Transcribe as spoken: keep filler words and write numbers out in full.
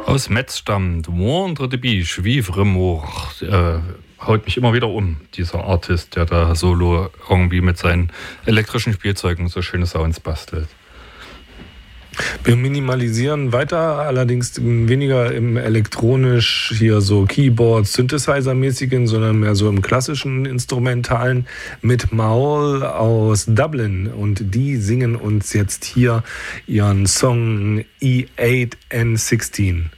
Aus Metz stammt Moindre de Biche, Vivre Mort. Äh, haut mich immer wieder um, dieser Artist, der da solo irgendwie mit seinen elektrischen Spielzeugen so schöne Sounds bastelt. Wir minimalisieren weiter, allerdings weniger im elektronisch, hier so Keyboard, Synthesizer-mäßigen, sondern mehr so im klassischen Instrumentalen mit Maul aus Dublin. Und die singen uns jetzt hier ihren Song E acht N sechzehn.